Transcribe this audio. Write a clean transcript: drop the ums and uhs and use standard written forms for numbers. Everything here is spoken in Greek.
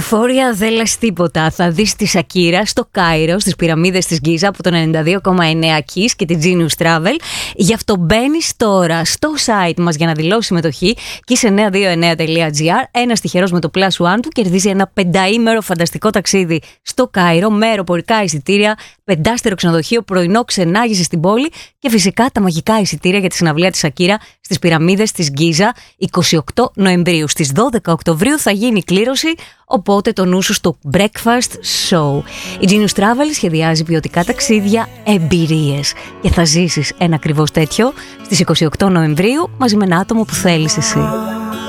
Euphoria, δεν λες τίποτα. Θα δεις τη Σακύρα στο Κάιρο, στις πυραμίδες της Γκίζα από το 92,9 Kiss και τη Genius Travel. Γι' αυτό μπαίνεις τώρα στο site μας για να δηλώσεις συμμετοχή, kiss929.gr. Ένας τυχερός με το Plus One του κερδίζει ένα 5ήμερο φανταστικό ταξίδι στο Κάιρο με αεροπορικά εισιτήρια, 5σταρο ξενοδοχείο, πρωινό ξενάγηση στην πόλη και φυσικά τα μαγικά εισιτήρια για τη συναυλία της Σακύρα στις πυραμίδες της Γκίζα 28 Νοεμβρίου. Στις 12 Οκτωβρίου θα γίνει η κλήρωση, οπότε το νου σου στο Breakfast Show. Η Genius Travel σχεδιάζει ποιοτικά ταξίδια, εμπειρίες και θα ζήσεις ένα ακριβώς τέτοιο στις 28 Νοεμβρίου μαζί με ένα άτομο που θέλεις εσύ.